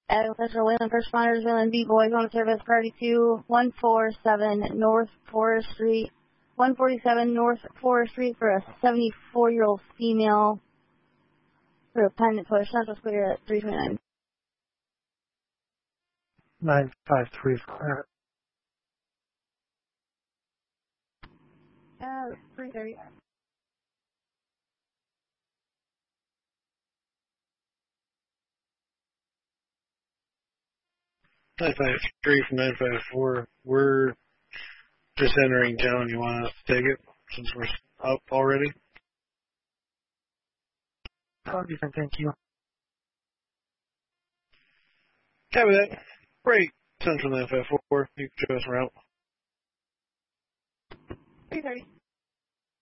Central Wayland First Responders, Wayland B Boys on service, priority 2, 147 North Forest Street, 147 North Forest Street for a 74-year-old female for a pendant push. Central Clear at 329. 953 clear. 330. 953 from 954. We're just entering town. You want us to take it since we're up already? Thank you. Copy that. Great. Central 954. You can show us around. 330.